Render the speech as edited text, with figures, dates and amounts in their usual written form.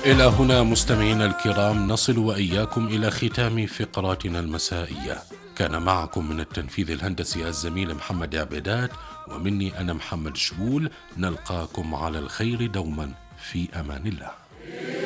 إلى هنا مستمعينا الكرام نصل وإياكم إلى ختام فقراتنا المسائية. كان معكم من التنفيذ الهندسي الزميل محمد عبيدات، ومني أنا محمد شبول. نلقاكم على الخير دوما، في أمان الله.